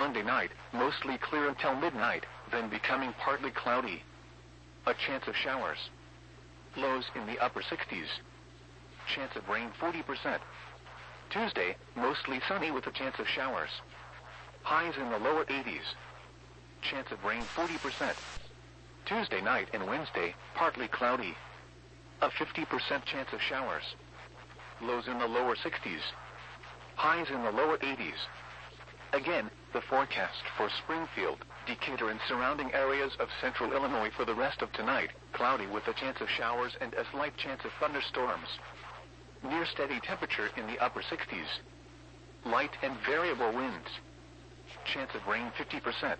Monday night, mostly clear until midnight, then becoming partly cloudy. A chance of showers. Lows in the upper 60s. Chance of rain 40%. Tuesday, mostly sunny with a chance of showers. Highs in the lower 80s. Chance of rain 40%. Tuesday night and Wednesday, partly cloudy. A 50% chance of showers. Lows in the lower 60s. Highs in the lower 80s. Again, the forecast for Springfield, Decatur and surrounding areas of central Illinois for the rest of tonight, cloudy with a chance of showers and a slight chance of thunderstorms. Near steady temperature in the upper 60s. Light and variable winds. Chance of rain 50%.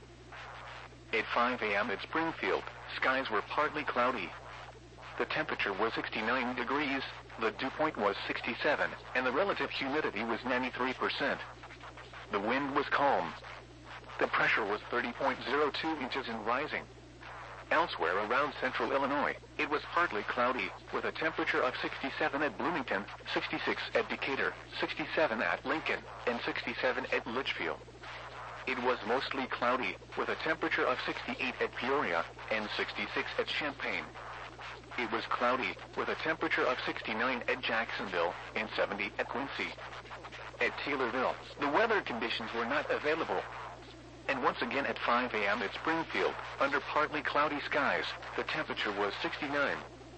At 5 a.m. at Springfield, skies were partly cloudy. The temperature was 69 degrees, the dew point was 67, and the relative humidity was 93%. The wind was calm. The pressure was 30.02 inches and rising. Elsewhere around central Illinois, it was partly cloudy, with a temperature of 67 at Bloomington, 66 at Decatur, 67 at Lincoln, and 67 at Litchfield. It was mostly cloudy, with a temperature of 68 at Peoria, and 66 at Champaign. It was cloudy, with a temperature of 69 at Jacksonville, and 70 at Quincy. At Taylorville, the weather conditions were not available. And once again at 5 a.m. at Springfield, under partly cloudy skies, the temperature was 69.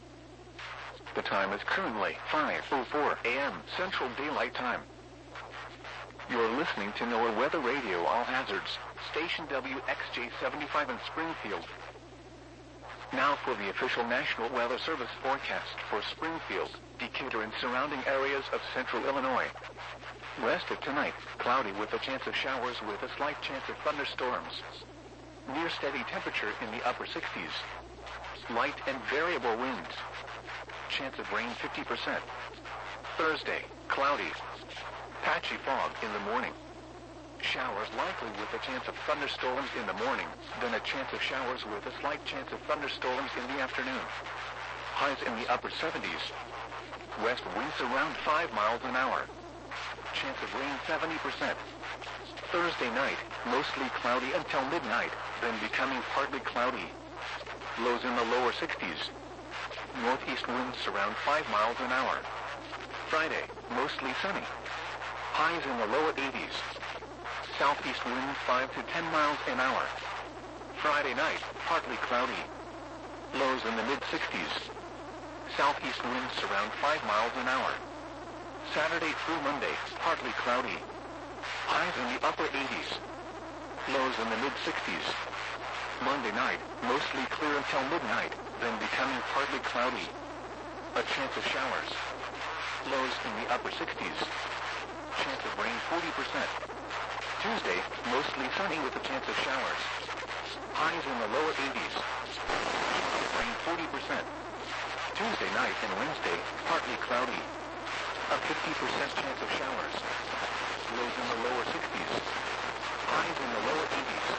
The time is currently 5:04 a.m. Central Daylight Time. You're listening to NOAA Weather Radio All Hazards, station WXJ75 in Springfield. Now for the official National Weather Service forecast for Springfield, Decatur and surrounding areas of central Illinois. Rest of tonight, cloudy with a chance of showers with a slight chance of thunderstorms. Near steady temperature in the upper 60s. Light and variable winds. Chance of rain 50%. Thursday, cloudy. Patchy fog in the morning. Showers likely with a chance of thunderstorms in the morning, then a chance of showers with a slight chance of thunderstorms in the afternoon. Highs in the upper 70s. West winds around 5 miles an hour. Chance of rain 70%. Thursday night, mostly cloudy until midnight, then becoming partly cloudy. Lows in the lower 60s. Northeast winds around 5 miles an hour. Friday, mostly sunny. Highs in the lower 80s. Southeast winds 5 to 10 miles an hour. Friday night, partly cloudy. Lows in the mid-60s. Southeast winds around 5 miles an hour. Saturday through Monday, partly cloudy. Highs in the upper 80s. Lows in the mid-60s. Monday night, mostly clear until midnight, then becoming partly cloudy. A chance of showers. Lows in the upper 60s. Chance of rain 40%. Tuesday, mostly sunny with a chance of showers. Highs in the lower 80s. Rain 40%. Tuesday night and Wednesday, partly cloudy. A 50% chance of showers. Lows in the lower 60s. Highs in the lower 80s.